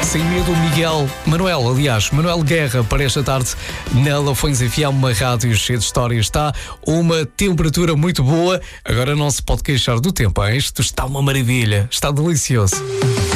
Sem medo, Manuel Guerra, para esta tarde na Lafões FM, uma rádio cheia de histórias. Está uma temperatura muito boa. Agora não se pode queixar do tempo, hein? Isto está uma maravilha, está delicioso.